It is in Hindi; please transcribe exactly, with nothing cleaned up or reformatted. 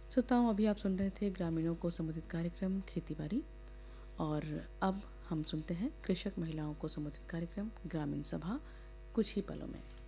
श्रोताओं, अभी आप सुन रहे थे ग्रामीणों को संबोधित कार्यक्रम खेती बाड़ी, और अब हम सुनते हैं कृषक महिलाओं को संबोधित कार्यक्रम ग्रामीण सभा कुछ ही पलों में।